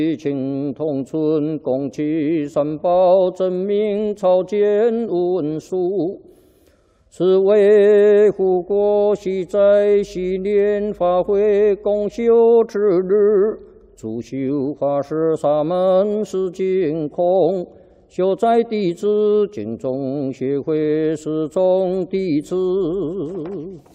情同存，共祈三宝真明朝见文殊，是为护国喜在昔年法会共修之日，主修法师沙门是净空，修在弟子敬宗协会始终弟子。